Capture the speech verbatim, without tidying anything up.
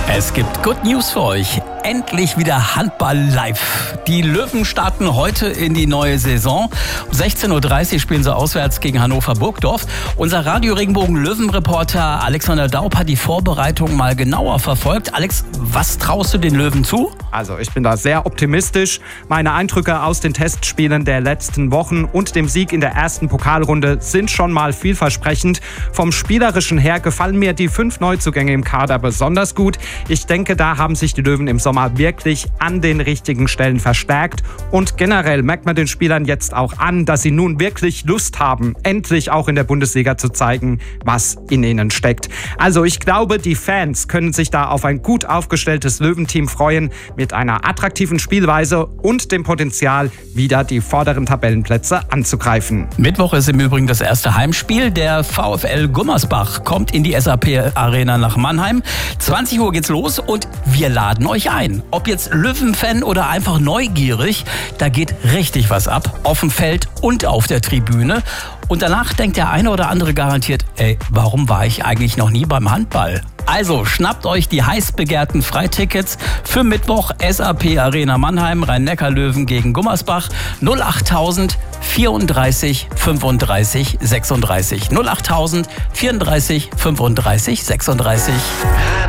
Es gibt Good News für euch. Endlich wieder Handball live. Die Löwen starten heute in die neue Saison. Um sechzehn Uhr dreißig spielen sie auswärts gegen Hannover Burgdorf. Unser Radio-Regenbogen-Löwen-Reporter Alexander Daub hat die Vorbereitung mal genauer verfolgt. Alex, was traust du den Löwen zu? Also ich bin da sehr optimistisch. Meine Eindrücke aus den Testspielen der letzten Wochen und dem Sieg in der ersten Pokalrunde sind schon mal vielversprechend. Vom Spielerischen her gefallen mir die fünf Neuzugänge im Kader besonders gut. Ich denke, da haben sich die Löwen im Sommer wirklich an den richtigen Stellen verstärkt. Und generell merkt man den Spielern jetzt auch an, dass sie nun wirklich Lust haben, endlich auch in der Bundesliga zu zeigen, was in ihnen steckt. Also ich glaube, die Fans können sich da auf ein gut aufgestelltes Löwenteam freuen, mit einer attraktiven Spielweise und dem Potenzial, wieder die vorderen Tabellenplätze anzugreifen. Mittwoch ist im Übrigen das erste Heimspiel. Der VfL Gummersbach kommt in die S A P-Arena nach Mannheim. zwanzig Uhr geht's los und wir laden euch ein. Ob jetzt Löwenfan oder einfach neugierig, da geht richtig was ab. Auf dem Feld und auf der Tribüne. Und danach denkt der eine oder andere garantiert, ey, warum war ich eigentlich noch nie beim Handball? Also schnappt euch die heiß begehrten Freitickets für Mittwoch S A P Arena Mannheim, Rhein-Neckar-Löwen gegen Gummersbach. null achttausend vierunddreißig fünfunddreißig sechsunddreißig. null achttausend vierunddreißig fünfunddreißig sechsunddreißig.